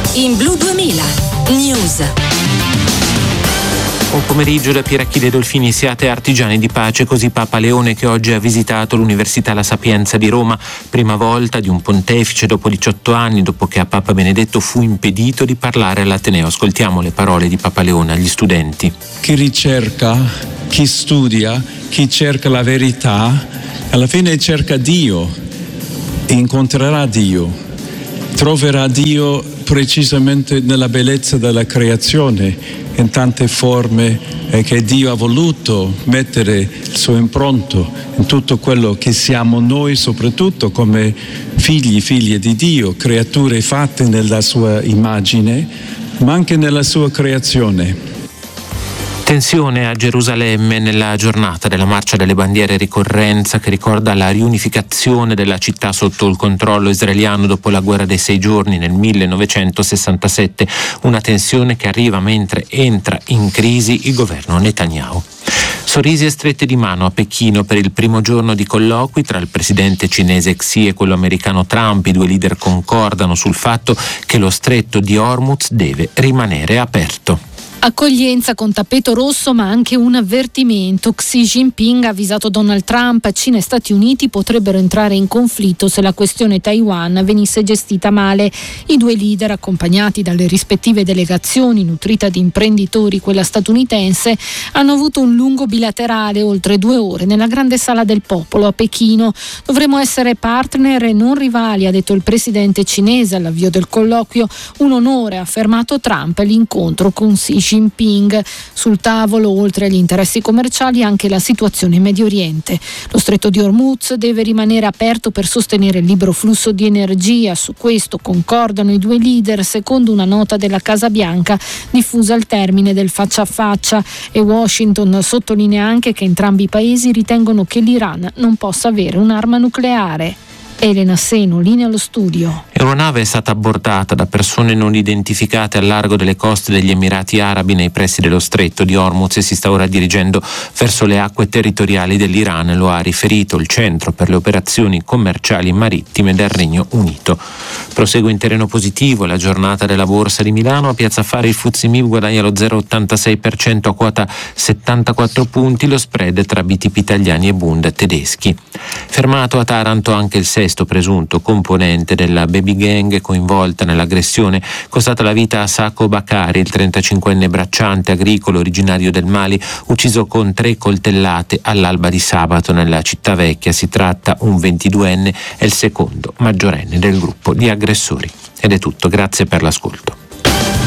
in Blu 2000 News. Buon pomeriggio da Pierachille Dolfini. Siate artigiani di pace, così Papa Leone, che oggi ha visitato l'Università La Sapienza di Roma, prima volta di un pontefice dopo 18 anni, dopo che a Papa Benedetto fu impedito di parlare all'Ateneo. Ascoltiamo le parole di Papa Leone agli studenti. Chi ricerca, chi studia, chi cerca la verità, alla fine cerca Dio, incontrerà Dio, troverà Dio precisamente nella bellezza della creazione, in tante forme che Dio ha voluto mettere il suo impronto in tutto quello che siamo noi, soprattutto come figlie di Dio, creature fatte nella sua immagine, ma anche nella sua creazione. Tensione a Gerusalemme nella giornata della Marcia delle Bandiere, ricorrenza che ricorda la riunificazione della città sotto il controllo israeliano dopo la guerra dei 6 giorni nel 1967. Una tensione che arriva mentre entra in crisi il governo Netanyahu. Sorrisi e strette di mano a Pechino per il primo giorno di colloqui tra il presidente cinese Xi e quello americano Trump. I due leader concordano sul fatto che lo stretto di Hormuz deve rimanere aperto. Accoglienza con tappeto rosso, ma anche un avvertimento. Xi Jinping ha avvisato Donald Trump: Cina e Stati Uniti potrebbero entrare in conflitto se la questione Taiwan venisse gestita male. I due leader, accompagnati dalle rispettive delegazioni, nutrita di imprenditori, quella statunitense, hanno avuto un lungo bilaterale oltre 2 ore nella grande sala del popolo a Pechino. Dovremo essere partner e non rivali, ha detto il presidente cinese all'avvio del colloquio. Un onore, ha affermato Trump, l'incontro con Xi Jinping. Sul tavolo, oltre agli interessi commerciali, anche la situazione in Medio Oriente. Lo stretto di Hormuz deve rimanere aperto per sostenere il libero flusso di energia. Su questo concordano i due leader, secondo una nota della Casa Bianca diffusa al termine del faccia a faccia, e Washington sottolinea anche che entrambi i paesi ritengono che l'Iran non possa avere un'arma nucleare. Elena Seno, linea allo studio. L'aeronave è stata abbordata da persone non identificate al largo delle coste degli Emirati Arabi nei pressi dello stretto di Hormuz e si sta ora dirigendo verso le acque territoriali dell'Iran, lo ha riferito il Centro per le operazioni commerciali marittime del Regno Unito. Prosegue in terreno positivo la giornata della Borsa di Milano. A Piazza Affari il FTSE MIB guadagna lo 0,86% a quota 74 punti, lo spread tra BTP italiani e Bund tedeschi. Fermato a Taranto anche il sesto presunto componente della baby gang coinvolta nell'aggressione costata la vita a Sacco Bakari, il 35enne bracciante agricolo originario del Mali, ucciso con 3 coltellate all'alba di sabato nella città vecchia. Si tratta un 22enne e il secondo maggiorenne del gruppo di aggressori. Ed è tutto, grazie per l'ascolto.